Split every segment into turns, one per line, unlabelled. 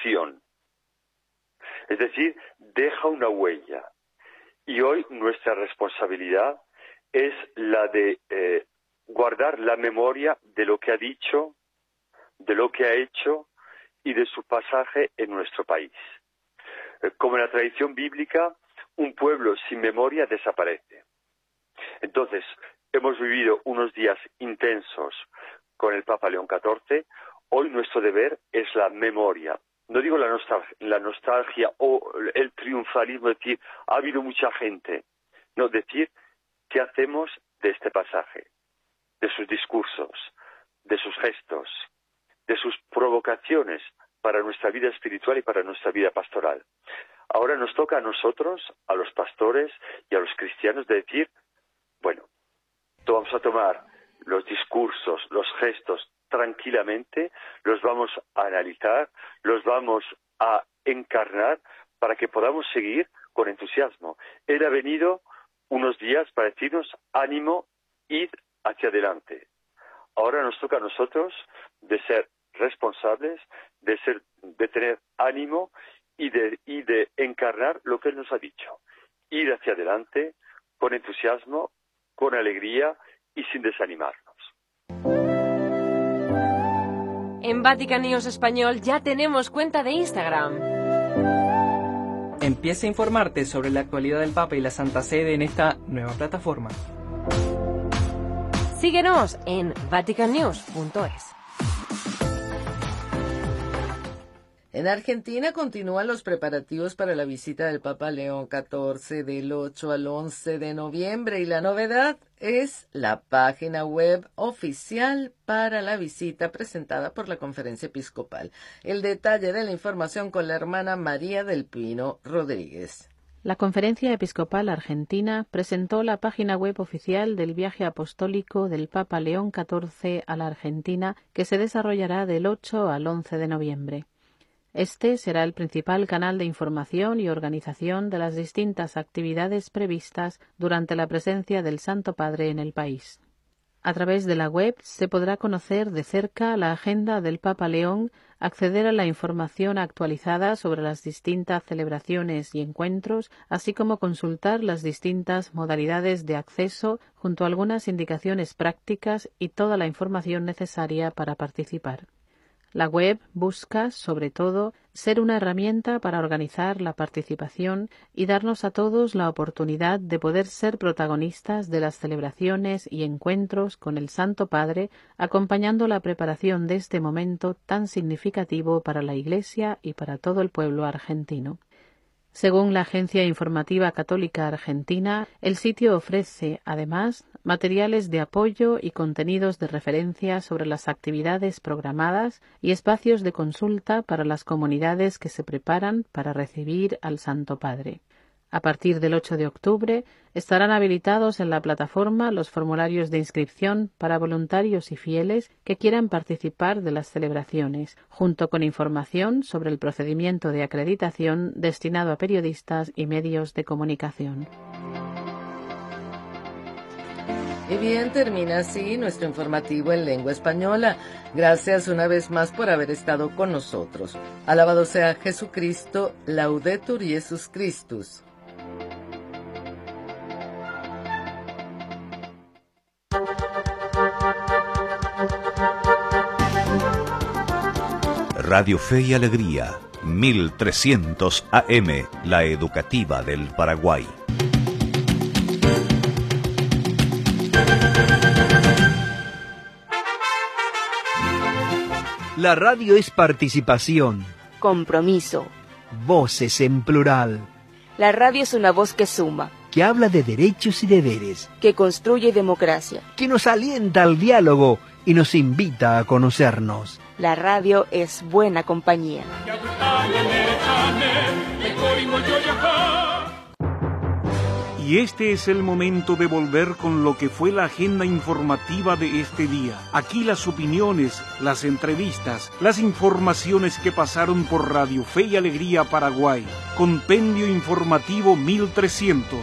acción. Es decir, deja una huella. Y hoy nuestra responsabilidad es la de guardar la memoria de lo que ha dicho, de lo que ha hecho y de su pasaje en nuestro país. Como en la tradición bíblica, un pueblo sin memoria desaparece. Entonces, hemos vivido unos días intensos con el Papa León XIV. Hoy nuestro deber es la memoria. No digo la nostalgia o el triunfalismo, decir, ha habido mucha gente. No, decir, ¿qué hacemos de este pasaje? De sus discursos, de sus gestos, de sus provocaciones para nuestra vida espiritual y para nuestra vida pastoral. Ahora nos toca a nosotros, a los pastores y a los cristianos, de decir, bueno, vamos a tomar los discursos, los gestos tranquilamente, los vamos a analizar, los vamos a encarnar para que podamos seguir con entusiasmo. Él ha venido unos días para decirnos, ánimo, id hacia adelante. Ahora nos toca a nosotros de ser responsables, de tener ánimo y de encarnar lo que Él nos ha dicho. Ir hacia adelante con entusiasmo, con alegría y sin desanimarnos.
En Vatican News Español ya tenemos cuenta de Instagram.
Empieza a informarte sobre la actualidad del Papa y la Santa Sede en esta nueva plataforma.
Síguenos en vaticannews.es.
En Argentina continúan los preparativos para la visita del Papa León XIV del 8 al 11 de noviembre y la novedad es la página web oficial para la visita presentada por la Conferencia Episcopal. El detalle de la información con la hermana María del Pino Rodríguez.
La Conferencia Episcopal Argentina presentó la página web oficial del viaje apostólico del Papa León XIV a la Argentina, que se desarrollará del 8 al 11 de noviembre. Este será el principal canal de información y organización de las distintas actividades previstas durante la presencia del Santo Padre en el país. A través de la web se podrá conocer de cerca la agenda del Papa León, acceder a la información actualizada sobre las distintas celebraciones y encuentros, así como consultar las distintas modalidades de acceso junto a algunas indicaciones prácticas y toda la información necesaria para participar. La web busca, sobre todo, ser una herramienta para organizar la participación y darnos a todos la oportunidad de poder ser protagonistas de las celebraciones y encuentros con el Santo Padre, acompañando la preparación de este momento tan significativo para la Iglesia y para todo el pueblo argentino. Según la Agencia Informativa Católica Argentina, el sitio ofrece, además, materiales de apoyo y contenidos de referencia sobre las actividades programadas y espacios de consulta para las comunidades que se preparan para recibir al Santo Padre. A partir del 8 de octubre estarán habilitados en la plataforma los formularios de inscripción para voluntarios y fieles que quieran participar de las celebraciones, junto con información sobre el procedimiento de acreditación destinado a periodistas y medios de comunicación.
Y bien, termina así nuestro informativo en lengua española. Gracias una vez más por haber estado con nosotros. Alabado sea Jesucristo, Laudetur Jesus Christus.
Radio Fe y Alegría, 1300 AM, la educativa del Paraguay.
La radio es participación,
compromiso,
voces en plural.
La radio es una voz que suma,
que habla de derechos y deberes,
que construye democracia,
que nos alienta al diálogo y nos invita a conocernos.
La radio es buena compañía.
Y este es el momento de volver con lo que fue la agenda informativa de este día. Aquí las opiniones, las entrevistas, las informaciones que pasaron por Radio Fe y Alegría Paraguay. Compendio informativo 1300.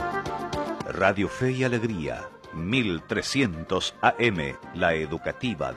Radio Fe y Alegría, 1300 AM, la educativa